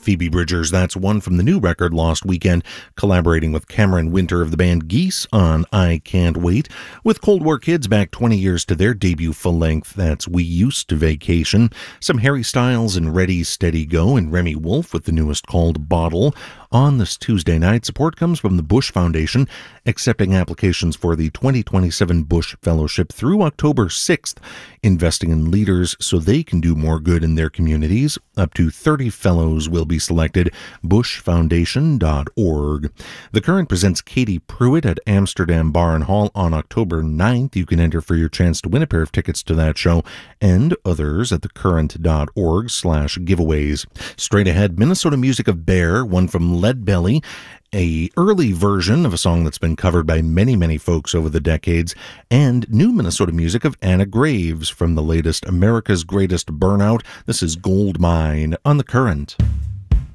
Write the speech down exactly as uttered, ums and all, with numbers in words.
Phoebe Bridgers, that's one from the new record Lost Weekend, collaborating with Cameron Winter of the band Geese on I Can't Wait, with Cold War Kids back twenty years to their debut full-length, that's We Used to Vacation, some Harry Styles and Ready, Steady, Go, and Remy Wolf with the newest called Bottle. On this Tuesday night, support comes from the Bush Foundation, accepting applications for the twenty twenty-seven Bush Fellowship through October sixth, investing in leaders so they can do more good in their communities. Up to thirty fellows will be selected. bush foundation dot org. The Current presents Katie Pruitt at Amsterdam Bar and Hall on October ninth. You can enter for your chance to win a pair of tickets to that show and others at thecurrent.org slash giveaways. Straight ahead, Minnesota music of Bear, one from Leadbelly, a early version of a song that's been covered by many, many folks over the decades, and new Minnesota music of Anna Graves from the latest America's Greatest Burnout. This is Gold Mine on The Current.